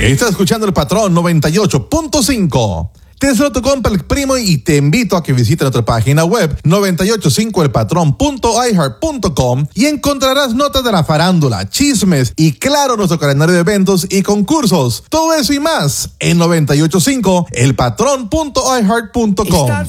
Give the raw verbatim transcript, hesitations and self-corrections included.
Estás escuchando El Patrón noventa y ocho punto cinco. Te saludo tu compa El Primo y te invito a que visites nuestra página web noventa y ocho cinco el patrón punto i heart punto com y encontrarás notas de la farándula, chismes y claro nuestro calendario de eventos y concursos. Todo eso y más en noventa y ocho cinco el patrón punto i heart punto com.